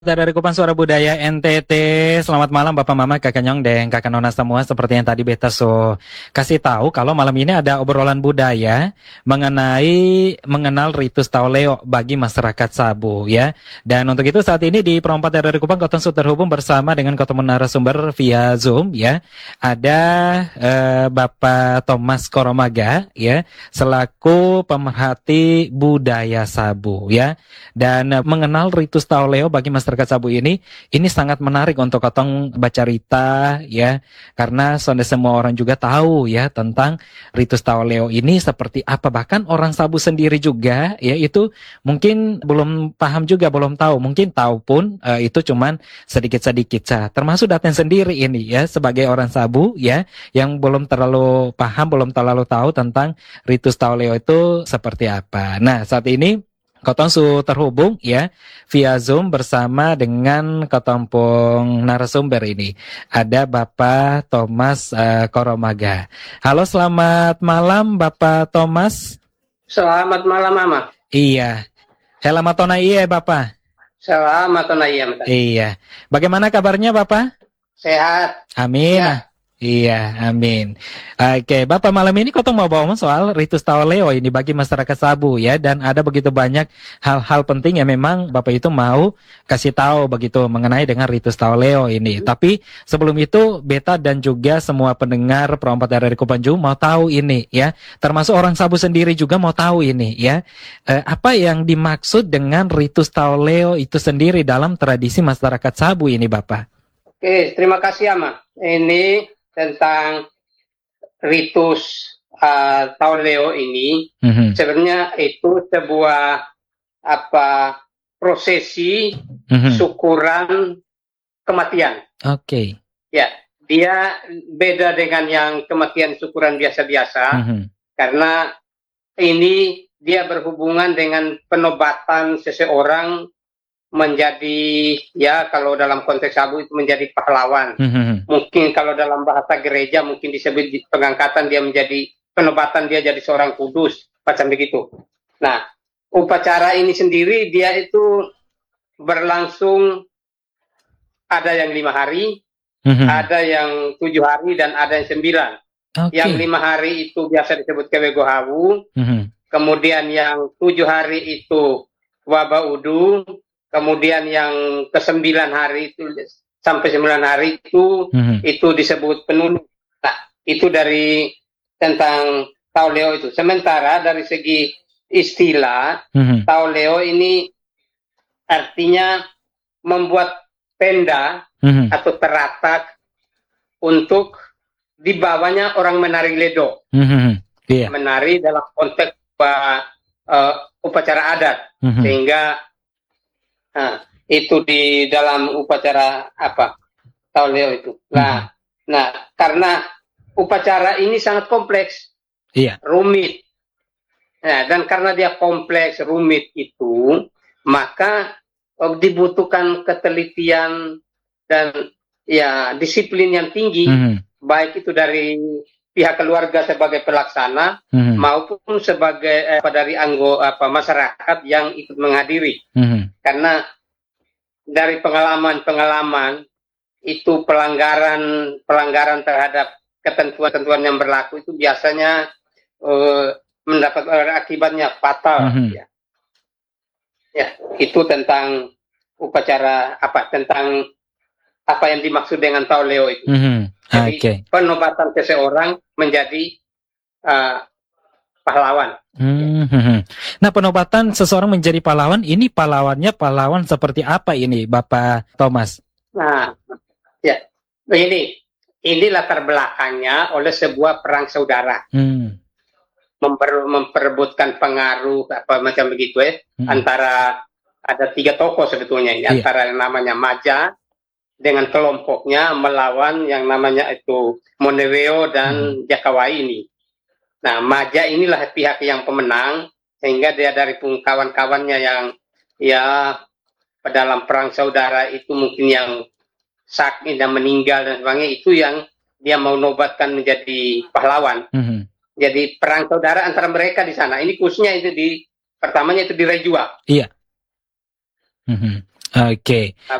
Dari Kupang Suara Budaya NTT, selamat malam Bapak Mama, Kakak Nyong, dan Kakak Nona semua. Seperti yang tadi Beta kasih tahu, kalau malam ini ada obrolan budaya mengenal ritus Tauleo bagi masyarakat Sabu ya. Dan untuk itu saat ini di Perompat dari Kupang, Kota terhubung bersama dengan ketemu narasumber via Zoom ya. Ada Bapak Thomas Koromaga ya, selaku pemerhati budaya Sabu ya. Dan mengenal ritus Tauleo bagi masyarakat Sabu ini sangat menarik untuk Kotong baca cerita ya, karena semua orang juga tahu ya tentang ritus Tauleo ini seperti apa. Bahkan orang Sabu sendiri juga ya itu mungkin belum paham juga, belum tahu, mungkin tahu pun itu cuman sedikit-sedikit termasuk Daten sendiri ini ya sebagai orang Sabu ya yang belum terlalu paham, belum terlalu tahu tentang ritus Tauleo itu seperti apa. Nah, saat ini Kotong terhubung ya via Zoom bersama dengan Kotompong narasumber ini. Ada Bapak Thomas Koromaga. Halo, selamat malam Bapak Thomas. Selamat malam Mama. Iya. Selamat tona iya Bapak. Selamat tona iya. Iya. Bagaimana kabarnya Bapak? Sehat. Amin. Ya. Iya, amin. Oke, Bapak, malam ini Kotong mau bawa soal ritus Tauleo ini bagi masyarakat Sabu ya, dan ada begitu banyak hal-hal penting yang memang Bapak itu mau kasih tahu begitu mengenai dengan ritus Tauleo ini. Tapi sebelum itu, Beta dan juga semua pendengar Perompat RRI Kupanju mau tahu ini ya, termasuk orang Sabu sendiri juga mau tahu ini ya. Apa yang dimaksud dengan ritus Tauleo itu sendiri dalam tradisi masyarakat Sabu ini, Bapak? Oke, terima kasih Ama. Ini tentang ritus Tauleo ini, sebenarnya itu sebuah prosesi syukuran kematian. Oke. Ya, dia beda dengan yang kematian syukuran biasa-biasa, karena ini dia berhubungan dengan penobatan seseorang menjadi, ya kalau dalam konteks Sabu itu menjadi pahlawan. Mungkin kalau dalam bahasa gereja mungkin disebut pengangkatan, dia menjadi penobatan, dia jadi seorang kudus, macam begitu. Nah, upacara ini sendiri dia itu berlangsung, ada yang 5 hari, ada yang 7 hari, dan ada yang 9. Yang 5 hari itu biasa disebut Kewegohawu, kemudian yang 7 hari itu Waba Udu, kemudian yang ke-9 hari itu sampai 9 hari itu disebut penunuk. Nah, itu dari tentang Tauleo itu. Sementara dari segi istilah, Tauleo ini artinya membuat tenda atau teratak untuk dibawanya orang menari ledo. Menari dalam konteks upacara adat. Sehingga itu di dalam upacara Tauleo itu. Nah, karena upacara ini sangat kompleks, rumit. Nah, dan karena dia kompleks, rumit itu, maka dibutuhkan ketelitian dan ya disiplin yang tinggi, baik itu dari pihak keluarga sebagai pelaksana maupun sebagai dari anggota masyarakat yang ikut menghadiri. Karena dari pengalaman itu pelanggaran terhadap ketentuan-ketentuan yang berlaku itu biasanya mendapat akibatnya fatal. Ya, itu tentang upacara tentang apa yang dimaksud dengan Tauleo itu. Jadi penobatan seseorang menjadi pahlawan. Nah, penobatan seseorang menjadi pahlawan, ini pahlawannya pahlawan seperti apa ini, Bapak Thomas? Nah, ya, ini latar belakangnya oleh sebuah perang saudara, memperebutkan pengaruh macam begitu antara ada 3 tokoh sebetulnya ini, antara yang namanya Maja dengan kelompoknya melawan yang namanya itu Moneweo dan Jakawai ini. Nah, Maja inilah pihak yang pemenang, sehingga dia dari kawan-kawannya yang ya dalam perang saudara itu mungkin yang sakit dan meninggal dan sebagainya, itu yang dia mau nobatkan menjadi pahlawan. Jadi perang saudara antara mereka di sana. Ini khususnya itu pertamanya itu di Rejua. Iya. Oke.